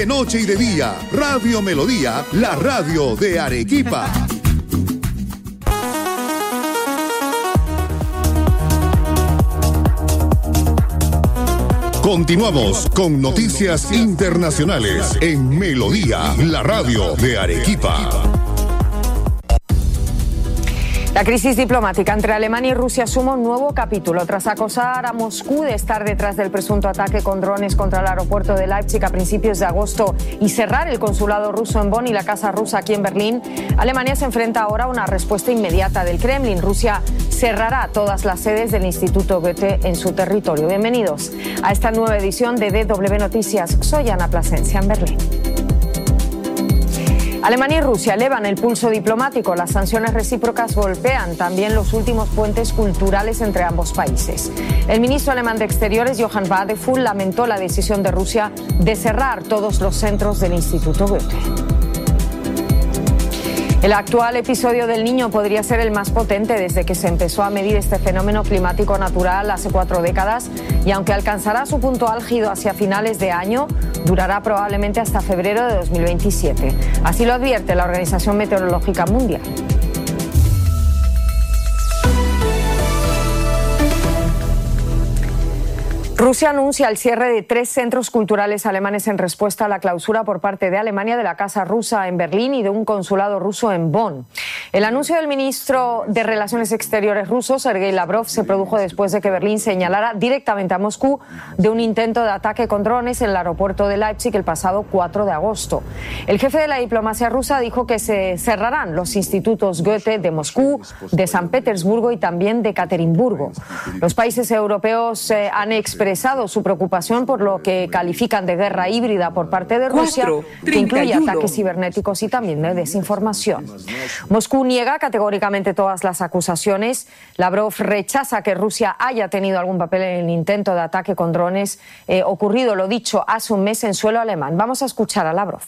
De noche y de día, Radio Melodía, la radio de Arequipa. Continuamos con noticias internacionales en Melodía, la radio de Arequipa. La crisis diplomática entre Alemania y Rusia suma un nuevo capítulo tras acusar a Moscú de estar detrás del presunto ataque con drones contra el aeropuerto de Leipzig a principios de agosto y cerrar el consulado ruso en Bonn y la casa rusa aquí en Berlín. Alemania se enfrenta ahora a una respuesta inmediata del Kremlin. Rusia cerrará todas las sedes del Instituto Goethe en su territorio. Bienvenidos a esta nueva edición de DW Noticias. Soy Ana Plasencia en Berlín. Alemania y Rusia elevan el pulso diplomático. Las sanciones recíprocas golpean también los últimos puentes culturales entre ambos países. El ministro alemán de Exteriores, Johann Wadephul, lamentó la decisión de Rusia de cerrar todos los centros del Instituto Goethe. El actual episodio del Niño podría ser el más potente desde que se empezó a medir este fenómeno climático natural hace 4 décadas y aunque alcanzará su punto álgido hacia finales de año, durará probablemente hasta febrero de 2027. Así lo advierte la Organización Meteorológica Mundial. Rusia anuncia el cierre de 3 centros culturales alemanes en respuesta a la clausura por parte de Alemania de la Casa Rusa en Berlín y de un consulado ruso en Bonn. El anuncio del ministro de Relaciones Exteriores ruso, Sergei Lavrov, se produjo después de que Berlín señalara directamente a Moscú de un intento de ataque con drones en el aeropuerto de Leipzig el pasado 4 de agosto. El jefe de la diplomacia rusa dijo que se cerrarán los institutos Goethe de Moscú, de San Petersburgo y también de Ekaterimburgo. Los países europeos han expresado su preocupación por lo que califican de guerra híbrida por parte de Rusia, que incluye ataques cibernéticos y también de desinformación. Moscú niega categóricamente todas las acusaciones. Lavrov rechaza que Rusia haya tenido algún papel en el intento de ataque con drones ocurrido, lo dicho, hace un mes en suelo alemán. Vamos a escuchar a Lavrov.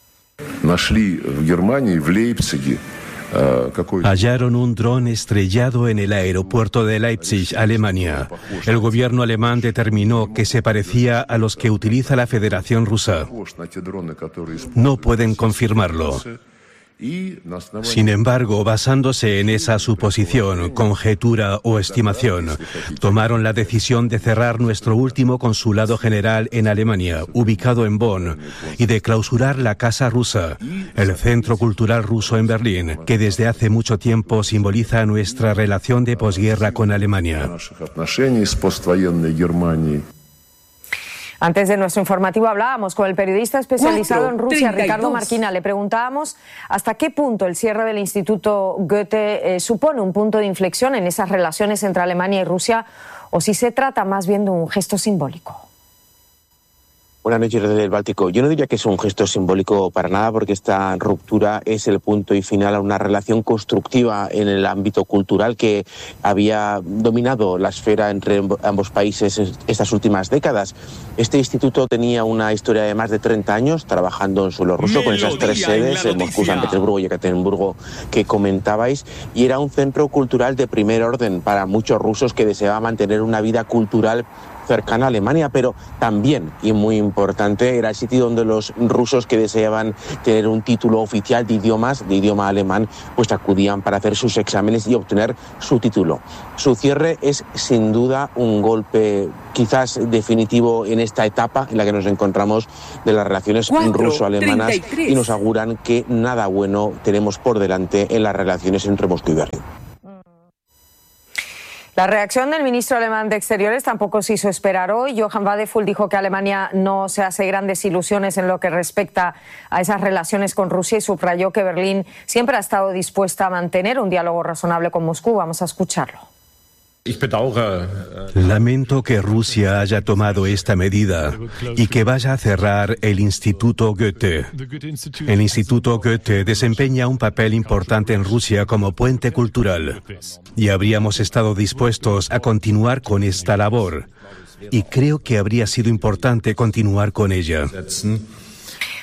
Hallaron un dron estrellado en el aeropuerto de Leipzig, Alemania. El gobierno alemán determinó que se parecía a los que utiliza la Federación Rusa. No pueden confirmarlo. Sin embargo, basándose en esa suposición, conjetura o estimación, tomaron la decisión de cerrar nuestro último consulado general en Alemania, ubicado en Bonn, y de clausurar la Casa Rusa, el Centro Cultural Ruso en Berlín, que desde hace mucho tiempo simboliza nuestra relación de posguerra con Alemania. Antes de nuestro informativo hablábamos con el periodista especializado en Rusia, Ricardo Marquina. Le preguntábamos hasta qué punto el cierre del Instituto Goethe supone un punto de inflexión en esas relaciones entre Alemania y Rusia o si se trata más bien de un gesto simbólico. Buenas noches desde el Báltico. Yo no diría que es un gesto simbólico para nada, porque esta ruptura es el punto y final a una relación constructiva en el ámbito cultural que había dominado la esfera entre ambos países estas últimas décadas. Este instituto tenía una historia de más de 30 años trabajando en suelo ruso, con esas 3 sedes, en Moscú, San Petersburgo y Ekaterimburgo, que comentabais, y era un centro cultural de primer orden para muchos rusos que deseaban mantener una vida cultural cercana a Alemania, pero también, y muy importante, era el sitio donde los rusos que deseaban tener un título oficial de idioma alemán, pues acudían para hacer sus exámenes y obtener su título. Su cierre es sin duda un golpe quizás definitivo en esta etapa en la que nos encontramos de las relaciones ruso-alemanas y nos auguran que nada bueno tenemos por delante en las relaciones entre Moscú y Berlín. La reacción del ministro alemán de Exteriores tampoco se hizo esperar hoy. Johann Wadephul dijo que Alemania no se hace grandes ilusiones en lo que respecta a esas relaciones con Rusia y subrayó que Berlín siempre ha estado dispuesta a mantener un diálogo razonable con Moscú. Vamos a escucharlo. Lamento que Rusia haya tomado esta medida y que vaya a cerrar el Instituto Goethe. El Instituto Goethe desempeña un papel importante en Rusia como puente cultural y habríamos estado dispuestos a continuar con esta labor y creo que habría sido importante continuar con ella.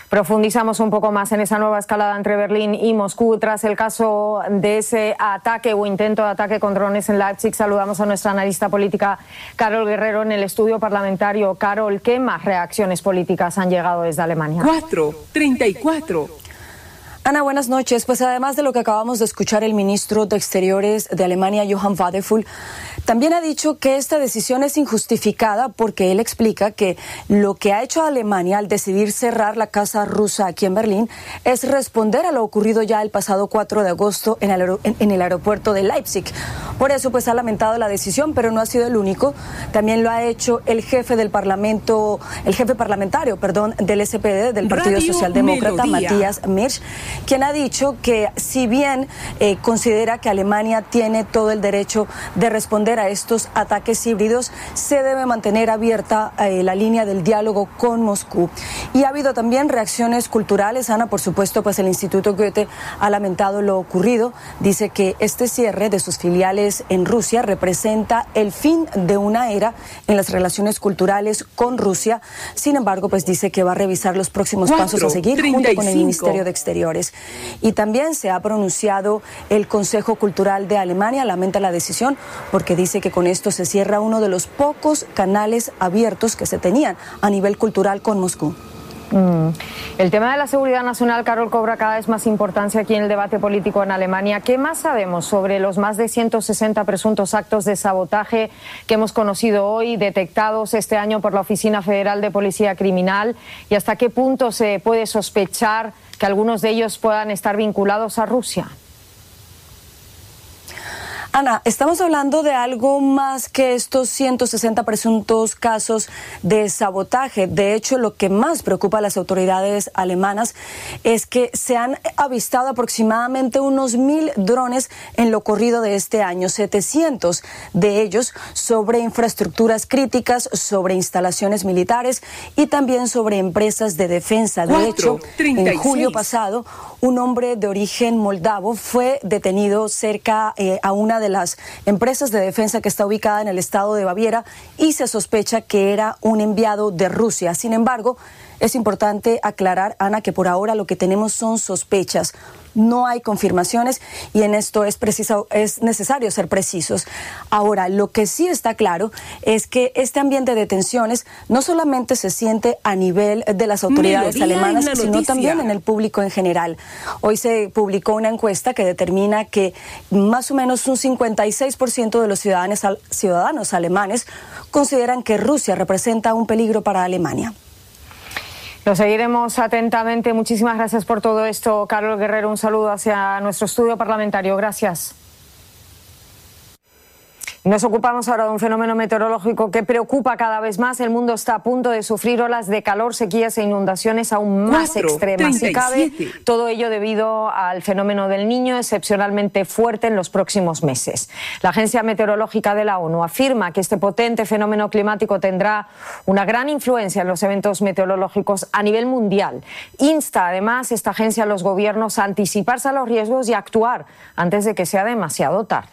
Profundizamos un poco más en esa nueva escalada entre Berlín y Moscú tras el caso de ese ataque o intento de ataque con drones en Leipzig. Saludamos a nuestra analista política Carol Guerrero en el estudio parlamentario. Carol, ¿qué más reacciones políticas han llegado desde Alemania? 4:34. Ana, buenas noches. Pues además de lo que acabamos de escuchar, el ministro de Exteriores de Alemania, Johann Wadephul, también ha dicho que esta decisión es injustificada porque él explica que lo que ha hecho Alemania al decidir cerrar la casa rusa aquí en Berlín es responder a lo ocurrido ya el pasado 4 de agosto en el aeropuerto de Leipzig. Por eso pues ha lamentado la decisión, pero no ha sido el único. También lo ha hecho el jefe parlamentario del SPD, del Partido Socialdemócrata, Matthias Mirsch, quien ha dicho que si bien considera que Alemania tiene todo el derecho de responder a estos ataques híbridos, se debe mantener abierta la línea del diálogo con Moscú. Y ha habido también reacciones culturales, Ana. Por supuesto, pues el Instituto Goethe ha lamentado lo ocurrido. Dice que este cierre de sus filiales en Rusia representa el fin de una era en las relaciones culturales con Rusia. Sin embargo, pues dice que va a revisar los próximos pasos a seguir junto con el Ministerio de Exteriores. Y también se ha pronunciado el Consejo Cultural de Alemania, lamenta la decisión porque dice que con esto se cierra uno de los pocos canales abiertos que se tenían a nivel cultural con Moscú. El tema de la seguridad nacional, Carol, cobra cada vez más importancia aquí en el debate político en Alemania. ¿Qué más sabemos sobre los más de 160 presuntos actos de sabotaje que hemos conocido hoy, detectados este año por la Oficina Federal de Policía Criminal? ¿Y hasta qué punto se puede sospechar que algunos de ellos puedan estar vinculados a Rusia? Ana, estamos hablando de algo más que estos 160 presuntos casos de sabotaje. De hecho, lo que más preocupa a las autoridades alemanas es que se han avistado aproximadamente unos 1.000 drones en lo corrido de este año, 700 de ellos sobre infraestructuras críticas, sobre instalaciones militares y también sobre empresas de defensa. De hecho, en julio pasado, un hombre de origen moldavo fue detenido cerca a una de las empresas de defensa que está ubicada en el estado de Baviera y se sospecha que era un enviado de Rusia. Sin embargo, es importante aclarar, Ana, que por ahora lo que tenemos son sospechas. No hay confirmaciones y en esto es necesario ser precisos. Ahora, lo que sí está claro es que este ambiente de tensiones no solamente se siente a nivel de las autoridades alemanas, sino también en el público en general. Hoy se publicó una encuesta que determina que más o menos un 56% de los ciudadanos alemanes consideran que Rusia representa un peligro para Alemania. Lo seguiremos atentamente. Muchísimas gracias por todo esto, Carol Guerrero. Un saludo hacia nuestro estudio parlamentario. Gracias. Nos ocupamos ahora de un fenómeno meteorológico que preocupa cada vez más. El mundo está a punto de sufrir olas de calor, sequías e inundaciones aún más extremas. Si cabe, todo ello debido al fenómeno del Niño, excepcionalmente fuerte en los próximos meses. La Agencia Meteorológica de la ONU afirma que este potente fenómeno climático tendrá una gran influencia en los eventos meteorológicos a nivel mundial. Insta además esta agencia a los gobiernos a anticiparse a los riesgos y a actuar antes de que sea demasiado tarde.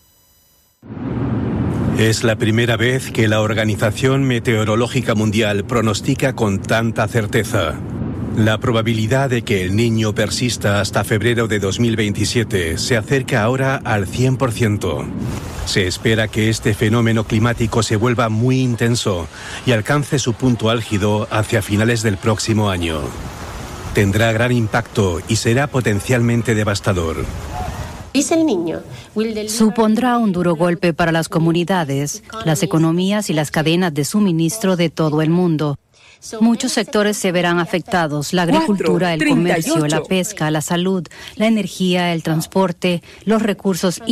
Es la primera vez que la Organización Meteorológica Mundial pronostica con tanta certeza. La probabilidad de que el Niño persista hasta febrero de 2027 se acerca ahora al 100%. Se espera que este fenómeno climático se vuelva muy intenso y alcance su punto álgido hacia finales del próximo año. Tendrá gran impacto y será potencialmente devastador. Dice el Niño. Supondrá un duro golpe para las comunidades, las economías y las cadenas de suministro de todo el mundo. Muchos sectores se verán afectados: la agricultura, el comercio, la pesca, la salud, la energía, el transporte, los recursos